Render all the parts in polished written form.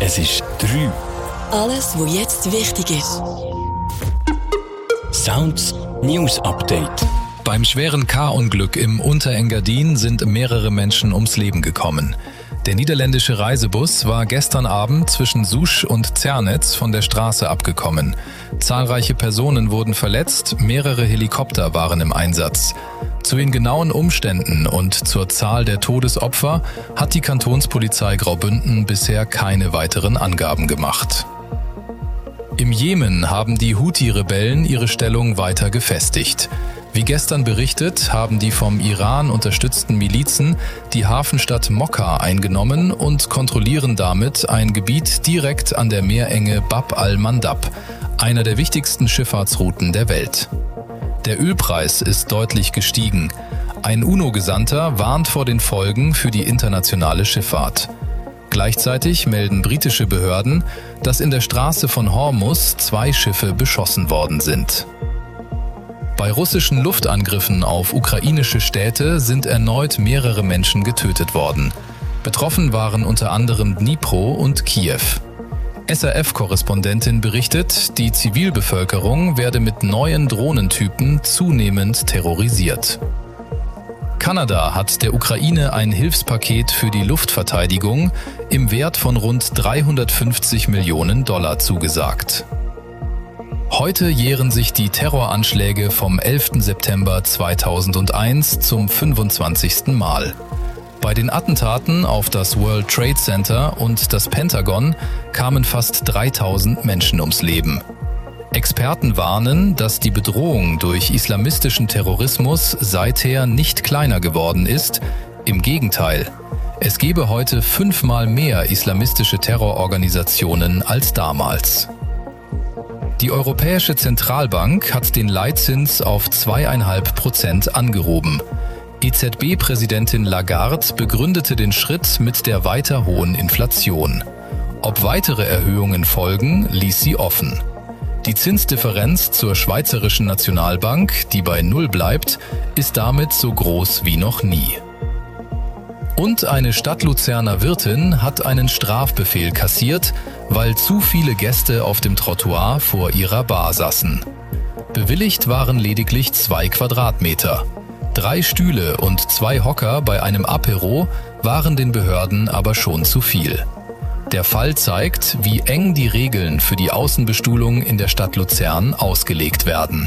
Es ist 3. Alles, was jetzt wichtig ist. Sounds News Update. Beim schweren K-Unglück im Unterengadin sind mehrere Menschen ums Leben gekommen. Der niederländische Reisebus war gestern Abend zwischen Soest und Zernez von der Straße abgekommen. Zahlreiche Personen wurden verletzt, mehrere Helikopter waren im Einsatz. Zu den genauen Umständen und zur Zahl der Todesopfer hat die Kantonspolizei Graubünden bisher keine weiteren Angaben gemacht. Im Jemen haben die Houthi-Rebellen ihre Stellung weiter gefestigt. Wie gestern berichtet, haben die vom Iran unterstützten Milizen die Hafenstadt Mokka eingenommen und kontrollieren damit ein Gebiet direkt an der Meerenge Bab al-Mandab, einer der wichtigsten Schifffahrtsrouten der Welt. Der Ölpreis ist deutlich gestiegen. Ein UNO-Gesandter warnt vor den Folgen für die internationale Schifffahrt. Gleichzeitig melden britische Behörden, dass in der Straße von Hormuz 2 Schiffe beschossen worden sind. Bei russischen Luftangriffen auf ukrainische Städte sind erneut mehrere Menschen getötet worden. Betroffen waren unter anderem Dnipro und Kiew. SRF-Korrespondentin berichtet, die Zivilbevölkerung werde mit neuen Drohnentypen zunehmend terrorisiert. Kanada hat der Ukraine ein Hilfspaket für die Luftverteidigung im Wert von rund 350 Millionen $ zugesagt. Heute jähren sich die Terroranschläge vom 11. September 2001 zum 25. Mal. Bei den Attentaten auf das World Trade Center und das Pentagon kamen fast 3000 Menschen ums Leben. Experten warnen, dass die Bedrohung durch islamistischen Terrorismus seither nicht kleiner geworden ist. Im Gegenteil, es gebe heute 5-mal mehr islamistische Terrororganisationen als damals. Die Europäische Zentralbank hat den Leitzins auf 2,5% angehoben. EZB-Präsidentin Lagarde begründete den Schritt mit der weiter hohen Inflation. Ob weitere Erhöhungen folgen, ließ sie offen. Die Zinsdifferenz zur Schweizerischen Nationalbank, die bei 0 bleibt, ist damit so groß wie noch nie. Und eine Stadtluzerner Wirtin hat einen Strafbefehl kassiert, weil zu viele Gäste auf dem Trottoir vor ihrer Bar saßen. Bewilligt waren lediglich 2 Quadratmeter. 3 Stühle und 2 Hocker bei einem Apéro waren den Behörden aber schon zu viel. Der Fall zeigt, wie eng die Regeln für die Außenbestuhlung in der Stadt Luzern ausgelegt werden.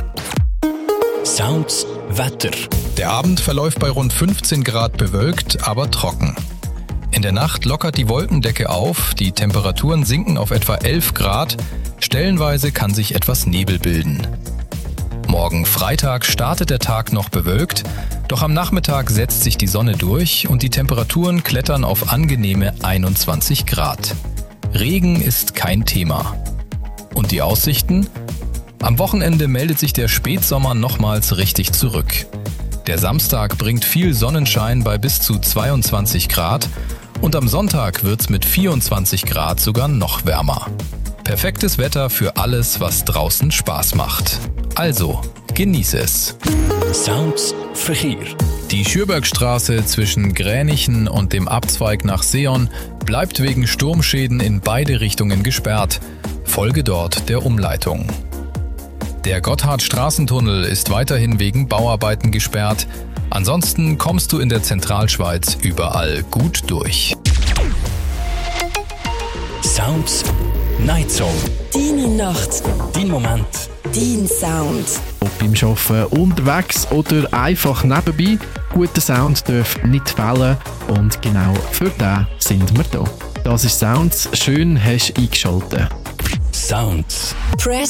Sounds Wetter. Der Abend verläuft bei rund 15 Grad bewölkt, aber trocken. In der Nacht lockert die Wolkendecke auf, die Temperaturen sinken auf etwa 11 Grad, stellenweise kann sich etwas Nebel bilden. Morgen Freitag startet der Tag noch bewölkt, doch am Nachmittag setzt sich die Sonne durch und die Temperaturen klettern auf angenehme 21 Grad. Regen ist kein Thema. Und die Aussichten? Am Wochenende meldet sich der Spätsommer nochmals richtig zurück. Der Samstag bringt viel Sonnenschein bei bis zu 22 Grad und am Sonntag wird's mit 24 Grad sogar noch wärmer. Perfektes Wetter für alles, was draußen Spaß macht. Also, genieße es. Sounds Verkehr. Die Schürbergstraße zwischen Gränichen und dem Abzweig nach Seeon bleibt wegen Sturmschäden in beide Richtungen gesperrt. Folge dort der Umleitung. Der Gotthardstraßentunnel ist weiterhin wegen Bauarbeiten gesperrt. Ansonsten kommst du in der Zentralschweiz überall gut durch. Sounds Night Zone. Deine Nacht. Dein Moment. Dein Sound. Ob beim Arbeiten unterwegs oder einfach nebenbei, guter Sound darf nicht fehlen und genau für den sind wir da. Das ist Sounds, schön hast du eingeschaltet. Sounds. Press